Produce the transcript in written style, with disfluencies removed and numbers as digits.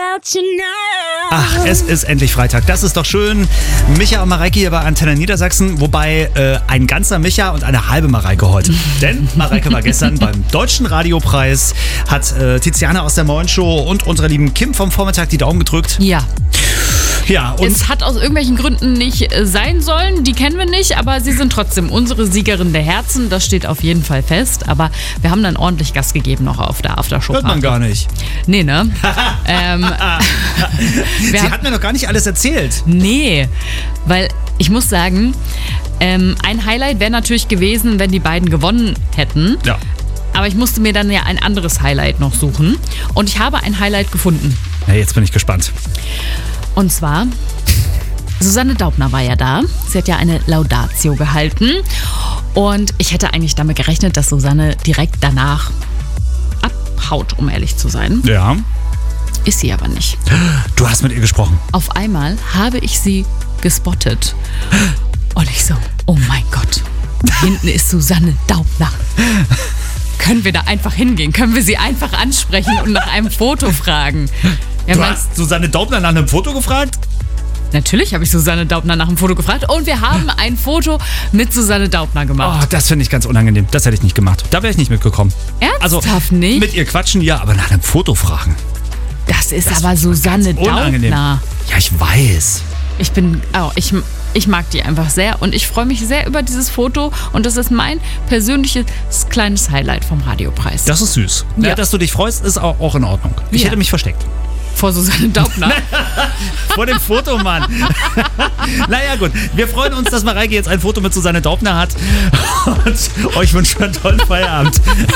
Ach, es ist endlich Freitag. Das ist doch schön. Micha und Mareike hier bei Antenne Niedersachsen. Wobei ein ganzer Micha und eine halbe Mareike heute. Denn Mareike war gestern beim Deutschen Radiopreis, hat Tiziana aus der Moin Show und unserer lieben Kim vom Vormittag die Daumen gedrückt. Ja, und es hat aus irgendwelchen Gründen nicht sein sollen, die kennen wir nicht, aber sie sind trotzdem unsere Siegerin der Herzen, das steht auf jeden Fall fest, aber wir haben dann ordentlich Gas gegeben noch auf der Aftershow. hört man gar nicht. Nee, ne? Sie hat mir noch gar nicht alles erzählt. Nee, weil ich muss sagen, ein Highlight wäre natürlich gewesen, wenn die beiden gewonnen hätten. Ja. Aber ich musste mir dann ja ein anderes Highlight noch suchen und ich habe ein Highlight gefunden. Ja, jetzt bin ich gespannt. Und zwar, Susanne Daubner war ja da. Sie hat ja eine Laudatio gehalten. Und ich hätte eigentlich damit gerechnet, dass Susanne direkt danach abhaut, um ehrlich zu sein. Ja. Ist sie aber nicht. Du hast mit ihr gesprochen. Auf einmal habe ich sie gespottet. Und ich so, oh mein Gott, da hinten ist Susanne Daubner. Können wir da einfach hingehen? Können wir sie einfach ansprechen und nach einem Foto fragen? Ja, Du hast Susanne Daubner nach einem Foto gefragt? Natürlich habe ich Susanne Daubner nach einem Foto gefragt und wir haben ein Foto mit Susanne Daubner gemacht. Oh, das finde ich ganz unangenehm. Das hätte ich nicht gemacht. Da wäre ich nicht mitgekommen. Ernsthaft nicht? Mit ihr quatschen, ja, aber nach einem Foto fragen. Das ist aber Susanne unangenehm. Daubner. Ja, ich weiß. Ich mag die einfach sehr und ich freue mich sehr über dieses Foto und das ist mein persönliches kleines Highlight vom Radiopreis. Das ist süß. Ja, dass du dich freust, ist auch in Ordnung. Ich hätte mich versteckt. Vor Susanne Daubner. Vor dem Foto, Mann. Naja, gut. Wir freuen uns, dass Mareike jetzt ein Foto mit Susanne Daubner hat und euch wünschen einen tollen Feierabend.